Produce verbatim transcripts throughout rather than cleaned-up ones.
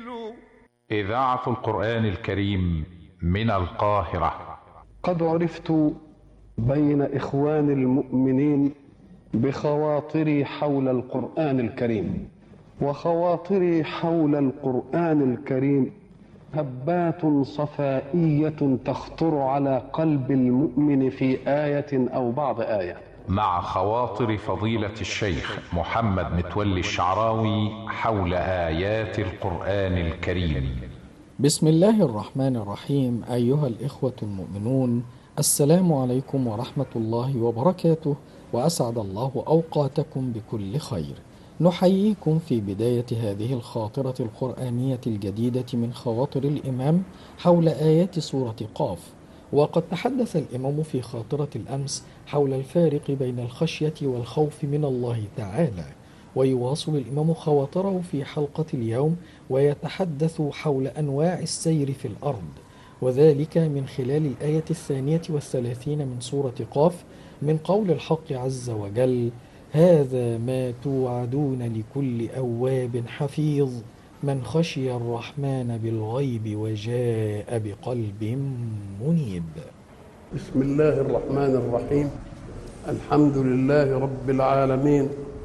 إذاعة القرآن الكريم من القاهرة. قد عرفت بين إخوان المؤمنين بخواطري حول القرآن الكريم، وخواطري حول القرآن الكريم هبات صفائية تخطر على قلب المؤمن في آية أو بعض آية. مع خواطر فضيلة الشيخ محمد متولي الشعراوي حول آيات القرآن الكريم. بسم الله الرحمن الرحيم. أيها الإخوة المؤمنون، السلام عليكم ورحمة الله وبركاته، وأسعد الله أوقاتكم بكل خير. نحييكم في بداية هذه الخاطرة القرآنية الجديدة من خواطر الإمام حول آيات سورة قاف. وقد تحدث الإمام في خاطرة الأمس حول الفارق بين الخشية والخوف من الله تعالى، ويواصل الإمام خواطره في حلقة اليوم ويتحدث حول أنواع السير في الأرض، وذلك من خلال الآية الثانية والثلاثين من سورة قاف، من قول الحق عز وجل: هذا ما توعدون لكل أواب حفيظ من خشي الرحمن بالغيب وجاء بقلب منيب. بسم الله الرحمن الرحيم. الحمد لله رب العالمين،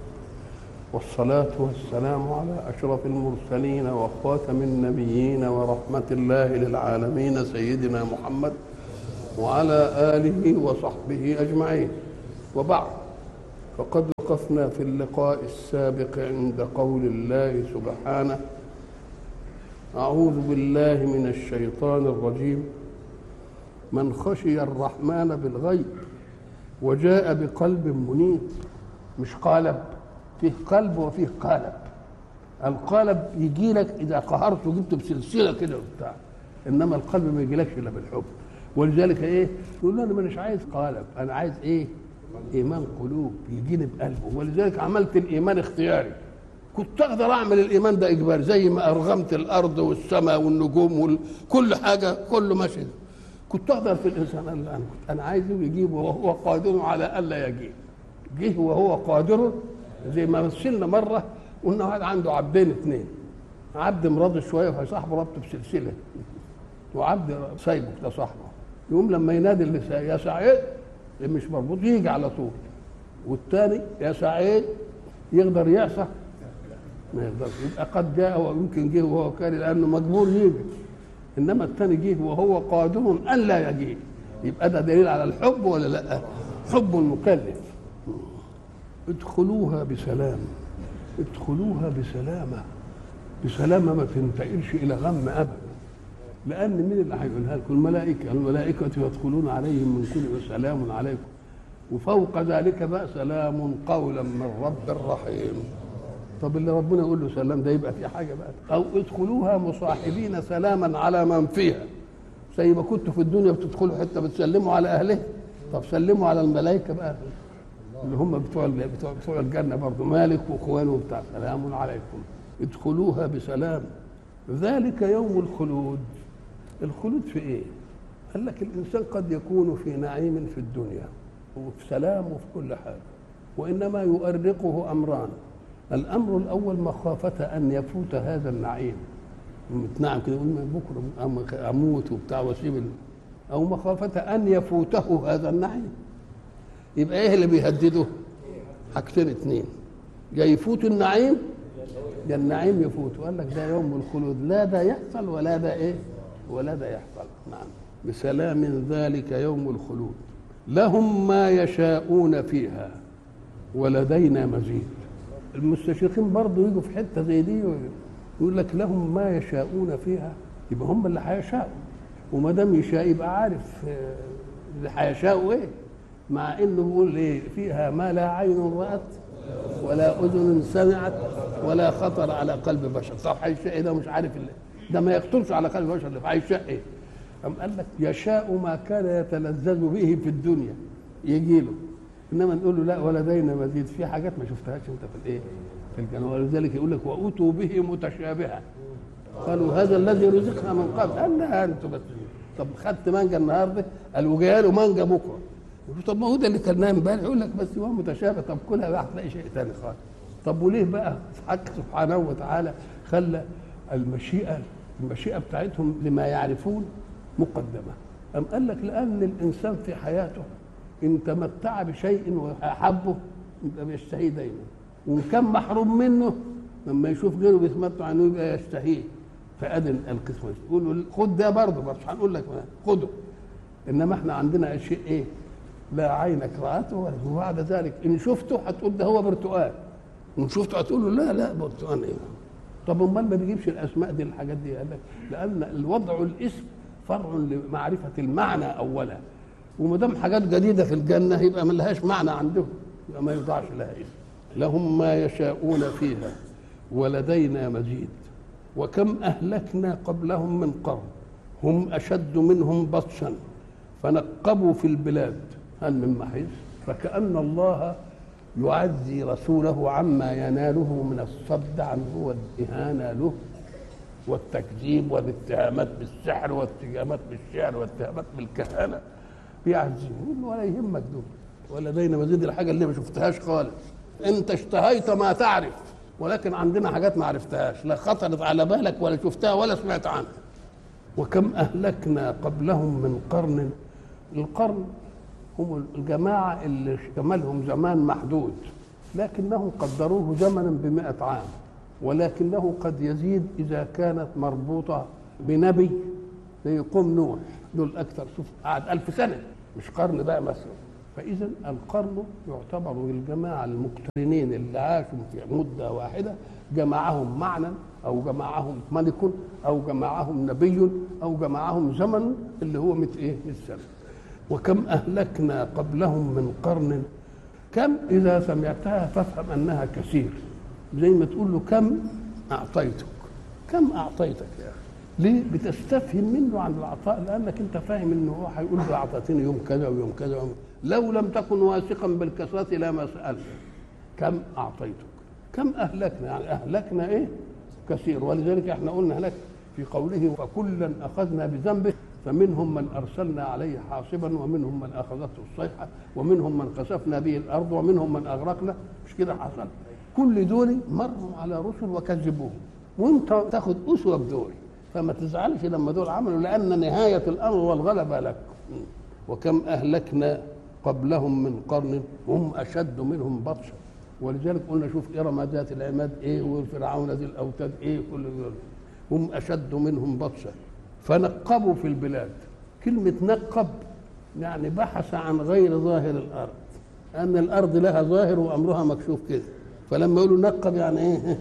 والصلاة والسلام على أشرف المرسلين وخاتم النبيين ورحمة الله للعالمين سيدنا محمد وعلى آله وصحبه أجمعين، وبعد، فقد وقفنا في اللقاء السابق عند قول الله سبحانه: أعوذ بالله من الشيطان الرجيم، من خشي الرحمن بالغيب وجاء بقلب منيب. مش قالب، فيه قلب وفيه قالب. القالب يجي لك إذا قهرته جبته بسلسلة كده وبتاع، إنما القلب ما يجيلكش إلا بالحب. ولذلك إيه؟ يقول له أنا مش عايز قالب، أنا عايز إيه؟ إيمان قلوب يجيني بقلبه. ولذلك عملت الإيمان اختياري. كنت أقدر أعمل الإيمان ده إجباري، زي ما أرغمت الأرض والسماء والنجوم وكل حاجة كله ماشي. كنت أقدر في الإنسان، أنا كنت أنا عايزه يجيبه وهو قادر على ألا يجيب. جه وهو قادر، زي ما مثلنا مرة قلنا واحد عنده عبدين اثنين، عبد مراضي شوية فصاحبه ربطه بسلسلة، وعبد سايبه ده صاحبه. يقوم لما ينادي اللي يا سعيد اللي مش مربوط يجي على طول، والثاني يا سعيد يقدر يعصى ما يقدرش، يبقى قد جاء ويمكن جه وهو كاره لأنه مجبور يجي. إنما الثاني جه وهو قادر أن لا يجي، يبقى ده دليل على الحب ولا لا؟ حب مكلف. ادخلوها بسلام، ادخلوها بسلامة، بسلامة ما تنتقلش إلى غم أبدا. لأن مين اللي هيقولها لكم؟ الملائكة. الملائكة يدخلون عليهم من كل سلام عليكم، وفوق ذلك بقى سلام قولا من رب رحيم. طب اللي ربنا يقول له سلام ده يبقى في حاجة بقى. أو ادخلوها مصاحبين سلاما على من فيها، زي ما كنتوا في الدنيا بتدخلوا حتة بتسلموا على أهله، طب سلموا على الملائكة بقى اللي هم بتوع بتوع, بتوع الجنة برضه، مالك واخوانه بتاع سلام عليكم ادخلوها بسلام ذلك يوم الخلود. الخلود في ايه؟ قال لك الانسان قد يكون في نعيم في الدنيا وفي سلام وفي كل حاجة، وانما يؤرقه امران. الامر الاول مخافة ان يفوت هذا النعيم، متنعم كده يقول بكره اموت وبتاع واسيب، او مخافة ان يفوته هذا النعيم. يبقى ايه اللي بيهدده؟ حاجتين اتنين، يا يفوت النعيم يا النعيم يفوت. وقال لك ده يوم الخلود، لا ده يحصل ولا ده ايه ولا ده يحصل. نعم، بسلام ذلك يوم الخلود، لهم ما يشاءون فيها ولدينا مزيد. المستشرقين برضه يجوا في حته زي دي يقول لك لهم ما يشاءون فيها، يبقى هم اللي هيشاءوا، وما دام يشاء يبقى عارف اللي هيشاءوا ايه. مع انه بيقول ايه؟ فيها ما لا عين رأت ولا اذن سمعت ولا خطر على قلب بشر. طب هيشاء ايه ده؟ مش عارف اللي ده ما يخطرش على قلب بشر، اللي هيشاء ايه؟ أم قال لك يشاء ما كان يتلذذ به في الدنيا يجي له، انما نقول له لا ولدينا مزيد، في حاجات ما شفتهاش انت في الايه؟ في الجنه. ولذلك يقول لك واتوا به متشابها قالوا هذا الذي رزقنا من قبل. قال لا انتم بس، طب خدت مانجا النهارده؟ قالوا جاي له مانجا بكره. طب ما هو ده اللي كلناه امبارح. يقول لك بس هو متشابه، طب كلها بقى هتلاقي شيء ثاني خالص. طب وليه بقى حق سبحانه وتعالى خلى المشيئة المشيئة بتاعتهم لما يعرفون مقدمة. أم قال لك لأن الإنسان في حياته إن تمتع بشيء وأحبه يبقى بيشتهيه دايما، وإن كان محروم منه لما يشوف غيره بيتمتع عنه يبقى يشتهيه. فأذن القسم يقول له خد ده برضه، بس هنقول لك خده. إنما إحنا عندنا شيء إيه؟ لا عينك رأته وبعد ذلك إن شفته هتقول ده هو برتقال، إن شفته هتقول له لا لا برتقال إيه؟ طب امال ما بيجيبش الاسماء دي الحاجات دي؟ قال لك لان الوضع الاسم فرع لمعرفه المعنى اولا، وما دام حاجات جديده في الجنه يبقى ما لهاش معنى عندهم، يبقى ما يوضعش لها اسم. لهم ما يشاءون فيها ولدينا مزيد وكم اهلكنا قبلهم من قرن هم اشد منهم بطشا فنقبوا في البلاد هل من محيص. فكأن الله يعزي رسوله عما يناله من الصد عنه والإهانة له والتكذيب والاتهامات بالسحر والاتهامات بالشعر والاتهامات بالكهانة، بيعزيه يقول له ولا يهمك دول ولدينا مزيد. الحاجة اللي ما شفتهاش خالص، انت اشتهيت ما تعرف، ولكن عندنا حاجات ما عرفتهاش لا خطرت على بالك ولا شفتها ولا سمعت عنها. وكم أهلكنا قبلهم من قرن. القرن هم الجماعة اللي شملهم زمان محدود، لكنهم قدروه زمنا بمئة عام، ولكنه قد يزيد إذا كانت مربوطة بنبي زي قوم نوح، دول أكثر، شوف قعد ألف سنة مش قرن بقى مثلا. فإذا القرن يعتبر الجماعة المقترنين اللي عاشوا في مدة واحدة، جمعهم معنى أو جمعهم ملك أو جمعهم نبي أو جمعهم زمن اللي هو مئة إيه مئة سنة. وكم أهلكنا قبلهم من قرن. كم إذا سمعتها فافهم أنها كثير، زي ما تقول له كم أعطيتك، كم أعطيتك يا أخي. ليه بتستفهم منه عن العطاء؟ لأنك أنت فاهم إنه هو هيقول له أعطيتني يوم كذا ويوم كذا ويوم. لو لم تكن واثقا بالكثرة لما سألت. كم أعطيتك، كم أهلكنا، يعني أهلكنا إيه كثير. ولذلك احنا قلنا هناك في قوله فكلا أخذنا بذنبه فمنهم من أرسلنا عليه حاصبا ومنهم من أخذته الصيحة ومنهم من خسفنا به الأرض ومنهم من أغرقنا. مش كده حصل؟ كل دول مروا على رسل وكذبوهم، وانت تاخد أسوة بدول، فما تزعلش لما دول عملوا، لأن نهاية الأمر والغلبة لك. وكم أهلكنا قبلهم من قرن هم أشد منهم بطشا. ولذلك قلنا شوف إرم ذات العماد إيه وفرعون ذي الأوتاد إيه، كل دول هم أشد منهم بطشا فنقبوا في البلاد. كلمة نقب يعني بحث عن غير ظاهر الأرض، أن الأرض لها ظاهر وأمرها مكشوف كده، فلما يقولوا نقب يعني إيه؟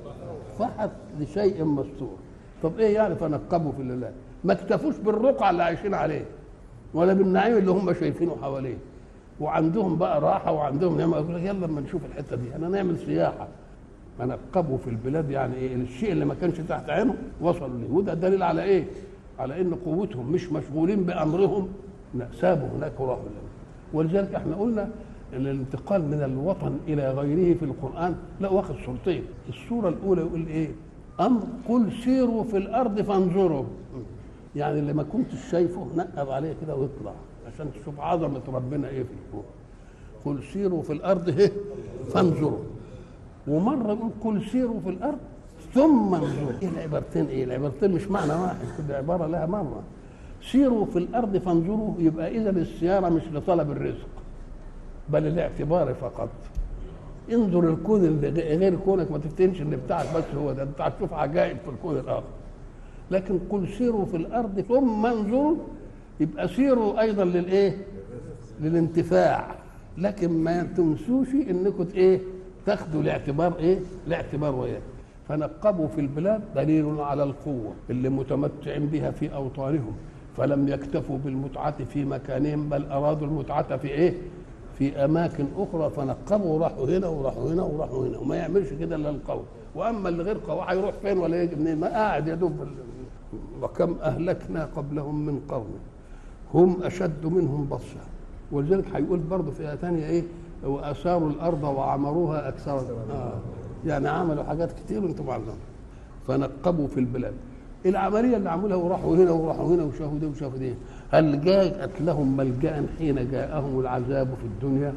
بحث لشيء مستور. طب إيه يعني فنقبوا في البلاد؟ ما اكتفوش بالرقعة اللي عايشين عليه ولا بالنعيم اللي هم شايفينه حواليه، وعندهم بقى راحة وعندهم نعمة. يقول لك يلا لما نشوف الحتة دي أنا نعمل سياحة. فنقبوا في البلاد يعني إيه؟ الشيء اللي ما كانش تحت عينهم وصلوا ليه، وده دليل على إيه؟ على ان قوتهم مش مشغولين بامرهم، لا سابوا هناك وراحوا. ولذلك احنا قلنا الانتقال من الوطن الى غيره في القران لا واخد صورتين. الصوره الاولى يقول ايه؟ امر قل سيروا في الارض فانظروا، يعني اللي ما كنتش شايفه نقب عليه كده ويطلع عشان تشوف عظمه ربنا ايه في الكون. قل سيروا في الارض ايه فانظروا. ومره يقول قل سيروا في الارض ثم انظروا. ايه العبارتين؟ ايه العبارتين مش معنى واحد، كل عباره لها مره. سيروا في الارض فانظروا، يبقى اذا السياره مش لطلب الرزق بل الاعتبار فقط. انظر الكون اللي غير كونك، ما تفتنش ان بتاعك بس هو ده، انت هتشوف عجائب في الكون الاخر. لكن قل سيروا في الارض ثم انظروا، يبقى سيروا ايضا للايه؟ للانتفاع، لكن ما تنسوش انكم ايه؟ تاخدوا الاعتبار ايه؟ الاعتبار وياه. فنقبوا في البلاد دليل على القوة اللي متمتعين بها في أوطانهم، فلم يكتفوا بالمتعة في مكانهم بل أرادوا المتعة في إيه؟ في أماكن أخرى. فنقبوا وراحوا هنا وراحوا هنا وراحوا هنا، وما يعملش كده إلا القوي. وأما اللي غير قوي هيروح فين ولا يجي منين؟ ما قاعد يدوب. وكم أهلكنا قبلهم من قرن هم أشد منهم بطشا. ولذلك هيقول برضه في آية ثانية إيه؟ وأثاروا الأرض وعمروها أكثر. آه. يعني عملوا حاجات كتير وانتم عارفين. فنقبوا في البلاد. العمليه اللي عملوها وراحوا هنا وراحوا هنا وشافوا ده وشافوا ده، هل جاءت لهم ملجأ حين جاءهم العذاب في الدنيا؟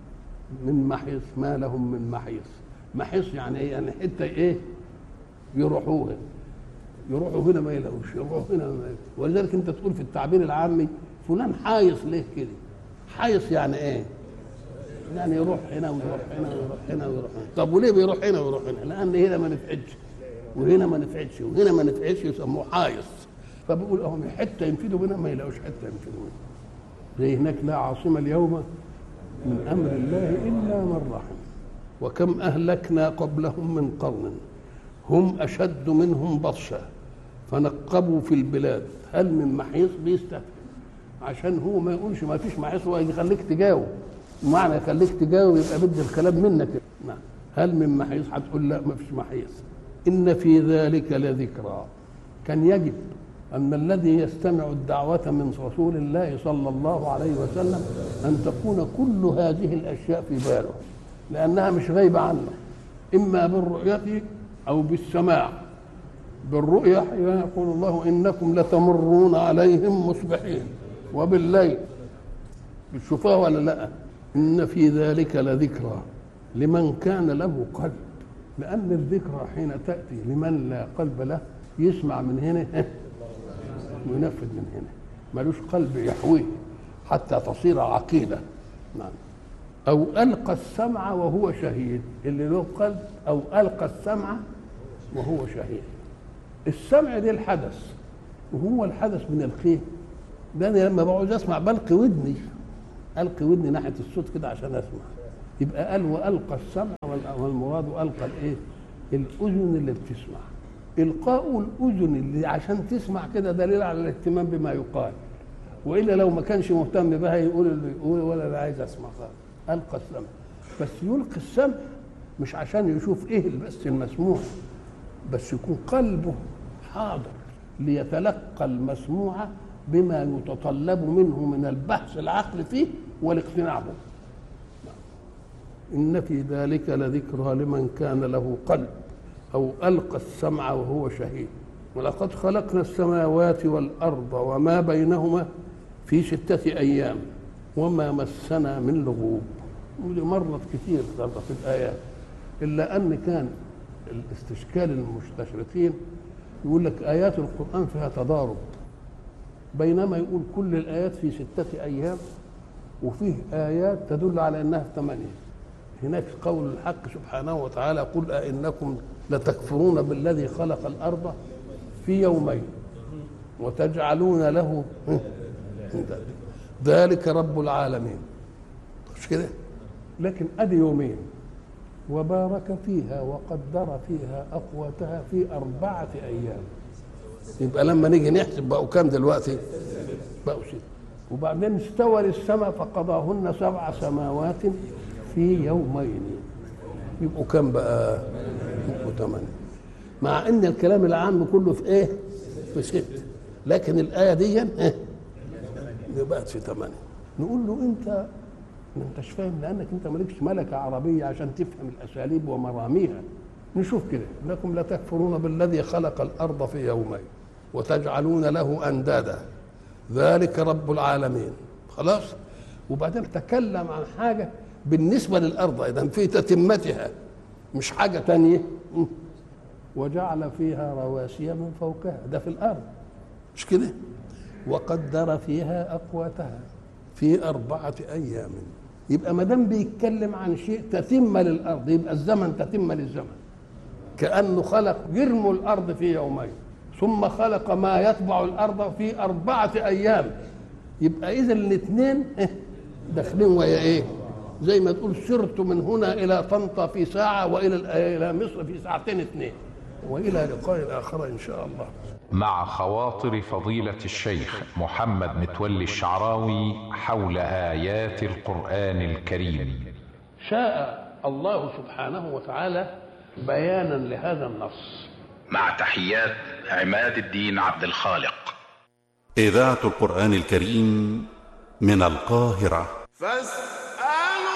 من محيص، ما لهم من محيص. محيص يعني ايه؟ يعني حته ايه؟ يروحوها. يروحوا هنا ما يلاقوش، يروحوا هنا ما يلاقوش. ولذلك انت تقول في التعبير العامي فلان حايص ليه كده؟ حايص يعني ايه؟ يعني يروح هنا ويروح هنا ويروح هنا ويروح هنا. طب وليه بيروح هنا ويروح هنا؟ لان هنا ما نفعتش وهنا ما نفعتش وهنا ما نفعتش، يسموه حايص. فبقول اهو حته ينفذوا منها ما يلاقوش حته ينفذوا منها. زي هناك لا عاصمه اليوم من امر الله الا من رحم وكم اهلكنا قبلهم من قرن هم اشد منهم بطشا فنقبوا في البلاد هل من محيص. بيستفهم عشان هو ما يقولش ما فيش محيص، هو يخليك تجاوب. معنى يخليك تجاوب يبقى بدي الكلام منك. نعم. هل من محيص؟ هتقول لا ما فيش محيص. ان في ذلك لذكرى. كان يجب أن الذي يستمع الدعوة من رسول الله صلى الله عليه وسلم أن تكون كل هذه الأشياء في باله، لأنها مش غايبة عنه، إما بالرؤية أو بالسماع. بالرؤية يقول الله إنكم لتمرون عليهم مصبحين وبالليل. بتشوفوها ولا لا؟ إن في ذلك لذكرى لمن كان له قلب، لأن الذكرى حين تأتي لمن لا قلب له يسمع من هنا وينفذ من هنا، ملوش قلب يحويه حتى تصير عقيدة. نعم. أو ألقى السمع وهو شهيد، اللي له قلب أو ألقى السمع وهو شهيد. السمع دي الحدث، وهو الحدث من الخير ده. أنا لما بقعد أسمع بلقي ودني، ألقي ودني ناحية الصوت كده عشان أسمع. يبقى قال وألقى السمع، والمراد ألقى الإيه؟ الأذن اللي بتسمع. إلقاء الأذن اللي عشان تسمع كده دليل على الاهتمام بما يقال، وإلا لو ما كانش مهتم بها يقول اللي يقول ولا لا عايز أسمع خالص. ألقى السمع، بس يلقي السمع مش عشان يشوف إيه بس المسموع، بس يكون قلبه حاضر ليتلقى المسموع بما يتطلب منه من البحث العقل فيه والاقتناع به. إن في ذلك لذكرى لمن كان له قلب أو ألقى السمع وهو شهيد. ولقد خلقنا السماوات والأرض وما بينهما في ستة أيام وما مسنا من لغوب. ودي مرت كثير في الآيات، إلا أن كان الاستشكال المستشرقين يقول لك آيات القرآن فيها تضارب، بينما يقول كل الآيات في ستة أيام وفيه آيات تدل على أنها في ثمانية. هناك قول الحق سبحانه وتعالى قل أئنكم لتكفرون بالذي خلق الأرض في يومين وتجعلون له ذلك رب العالمين. مش كده؟ لكن أدي يومين وبارك فيها وقدر فيها أقواتها في أربعة أيام. يبقى لما نيجي نحسب بقوا كام دلوقتي؟ بقوا ست. وبعدين استوى للسماء فقضاهن سبع سماوات في يومين. يبقوا كام بقى؟ يبقوا ثمانية. مع ان الكلام العام كله في ايه؟ في ست، لكن الآية دي ايه؟ بقت في ثمانية. نقول له انت ما انتش فاهم، لانك انت مالكش ملكة عربية عشان تفهم الاساليب ومراميها. نشوف كده، انكم لتكفرون بالذي خلق الارض في يومين وتجعلون له اندادا ذلك رب العالمين. خلاص. وبعدين تكلم عن حاجة بالنسبة للأرض إذن في تتمتها، مش حاجة تانية. وجعل فيها رواسي من فوقها، ده في الأرض مش كده؟ وقدر فيها أقواتها في أربعة أيام. يبقى ما دام بيتكلم عن شيء تتم للأرض يبقى الزمن تتم للزمن، كأنه خلق جرم الأرض في يومين ثم خلق ما يتبع الأرض في أربعة أيام. يبقى إذا الاثنين داخلين ويا إيه؟ زي ما تقول سرت من هنا إلى طنطا في ساعة وإلى إلى مصر في ساعتين اثنين. وإلى لقاء آخر إن شاء الله. مع خواطر فضيلة الشيخ محمد متولي الشعراوي حول آيات القرآن الكريم. شاء الله سبحانه وتعالى بيانا لهذا النص. مع تحيات عماد الدين عبد الخالق. إذاعة القرآن الكريم من القاهرة.